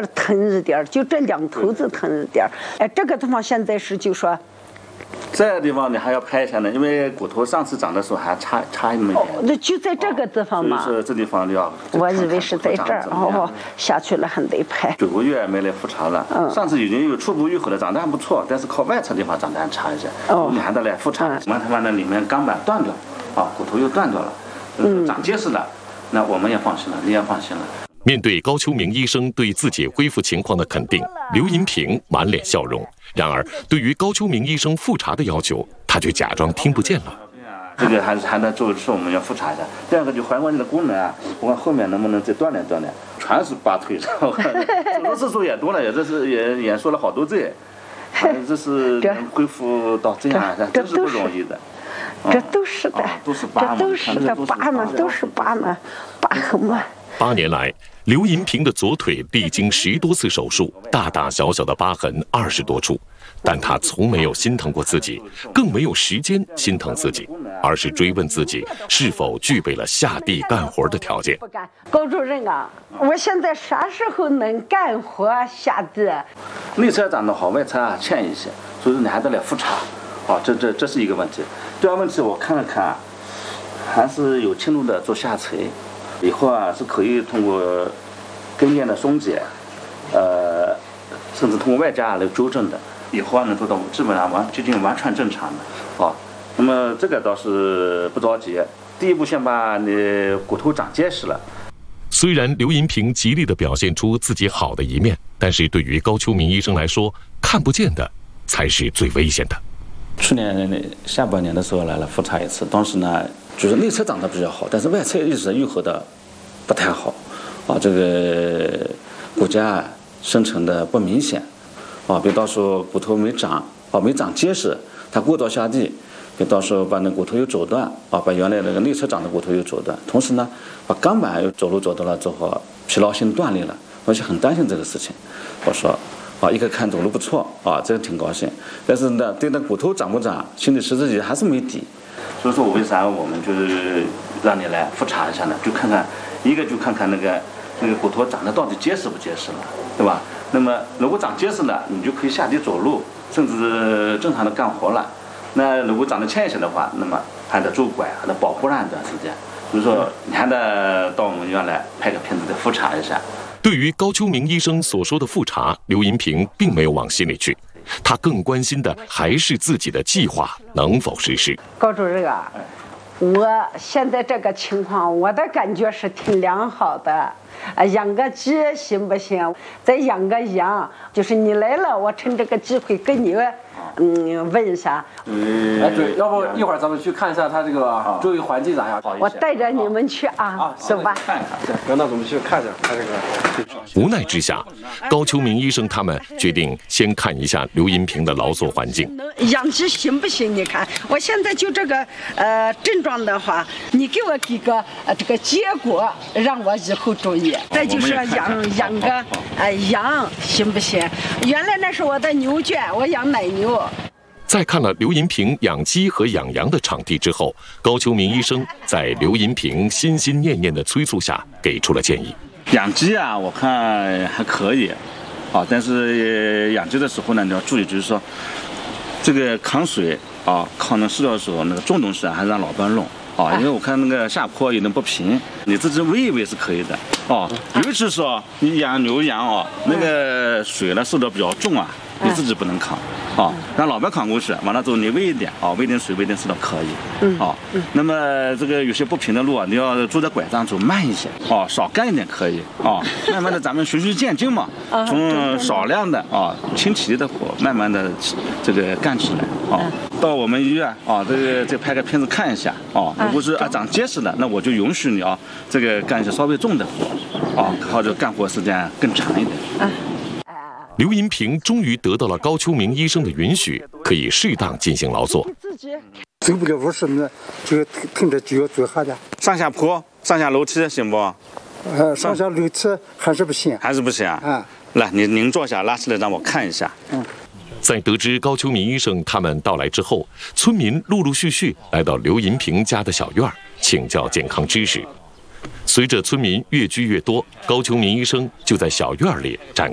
儿疼一点，就这两头子疼一点。哎，这个地方现在是就说。 这个地方你还要拍一下呢，因为骨头上次长的时候还差那么一点。 那就在这个地方嘛。 所以说这地方要。 我以为是在这儿，下去了还得拍。 9个月没来复查了，上次已经有初步愈合了，长得还不错，但是靠外侧地方长得还差一些。你还得来复查。完他那里面钢板断掉，骨头又断掉了，长结实了，那我们也放心了，你也放心了。 面对高秋明医生对自己恢复情况的肯定，刘银平满脸笑容。然而，对于高秋明医生复查的要求，他却假装听不见了。 这个还能做是我们要复查一下。第二个就踝关节的功能啊，我看后面能不能再锻炼锻炼。全是拔腿上，手术次数也多了，也说了好多次，这是能恢复到这样，真是不容易的。 这都是的， 都是疤， 这都是的疤呢，都是疤呢，疤痕嘛。 8年来，刘银平的左腿历经10多次手术，大大小小的疤痕20多处，但他从没有心疼过自己，更没有时间心疼自己，而是追问自己是否具备了下地干活的条件。 高主任啊，我现在啥时候能干活下地？ 内侧长得好，外侧欠一些，所以说你还得来复查。这是一个问题。第二个问题我看了看，还是有轻度的做下垂。以后是可以通过跟腱的松解，甚至通过外加来纠正的。以后能做到基本上接近完全正常的。那么这个倒是不着急。第一步先把你骨头长结实了。 虽然刘银平极力地表现出自己好的一面，但是对于高秋明医生来说，看不见的才是最危险的。 去年下半年的时候来了复查一次，当时呢就是内侧长得比较好，但是外侧一直愈合的不太好，这个骨架生成的不明显，比如到时候骨头没长，没长结实，它过早下地，比如到时候把那骨头又走断，把原来那个内侧长的骨头又走断，同时呢把钢板又走路走到了之后疲劳性断裂了，我就很担心这个事情。我说一个看走路不错这挺高兴，但是呢对那骨头长不长，心里实自己还是没底。所以说我为啥我们就是让你来复查一下呢？就看看一个就看看那个骨头长得到底结实不结实了，对吧？那么如果长结实了，你就可以下地走路，甚至正常的干活了。那如果长得欠一些的话，那么还得拄拐，还得保护上一段时间。所以说你还得到我们医院来拍个片子再复查一下。 对于高秋明医生所说的复查，刘银平并没有往心里去，他更关心的还是自己的计划能否实施。 高主任啊，我现在这个情况，我的感觉是挺良好的。养个鸡行不行？再养个羊，就是你来了，我趁这个机会跟你问一下。 对，要不一会儿咱们去看一下他这个周围环境咋样？ 我带着你们去走吧。 看看，对，那咱们去看一下他这个。 无奈之下，高秋明医生他们决定先看一下刘银平的劳作环境。 养鸡行不行？你看，我现在就这个症状的话，你给我给个这个结果，让我以后注意。再就是养个羊行不行？原来那是我的牛圈，我养奶牛。 在看了刘银平养鸡和养羊的场地之后，高秋明医生在刘银平心心念念的催促下，给出了建议。 养鸡我看还可以，但是养鸡的时候呢，你要注意，就是说这个扛水扛那饲料的时候，那个重东西还是让老伴弄。因为我看那个下坡有点不平，你自己喂一喂是可以的。尤其是说你养牛羊那个水呢受到比较重你自己不能扛让老伴扛过去，完了之后你喂一点喂点水喂点饲料可以。那么这个有些不平的路你要坐在拐杖走慢一些少干一点可以慢慢的咱们循序渐进嘛，从少量的轻体力的活慢慢的这个干起来到我们医院这个再拍个片子看一下如果是长结实的，那我就允许你这个干一些稍微重的活或者干活时间更长一点。 刘银平终于得到了高秋明医生的允许，可以适当进行劳作。 走不了50米，就挺着脚走下去。 上下坡、上下楼梯行不？ 上下楼梯还是不行。 还是不行来，您坐下，拉起来让我看一下。 在得知高秋明医生他们到来之后，村民陆陆续续来到刘银平家的小院请教健康知识。随着村民越聚越多，高秋明医生就在小院里展